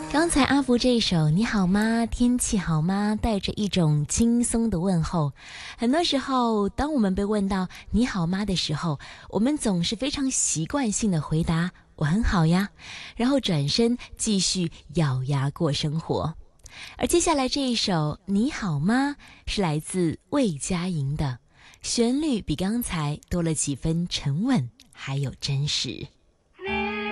刚才阿福这一首你好吗，天气好吗，带着一种轻松的问候。很多时候当我们被问到你好吗的时候，我们总是非常习惯性的回答我很好呀，然后转身继续咬牙过生活。而接下来这一首你好吗是来自魏佳莹的，旋律比刚才多了几分沉稳还有真实。